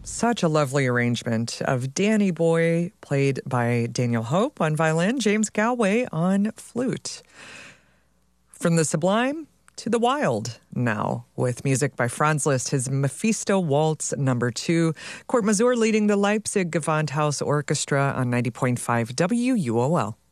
Such a lovely arrangement of Danny Boy, played by Daniel Hope on violin, James Galway on flute. From the sublime to the wild now, with music by Franz Liszt, his Mephisto Waltz No. 2. Kurt Masur leading the Leipzig Gewandhaus Orchestra on 90.5 WUOL.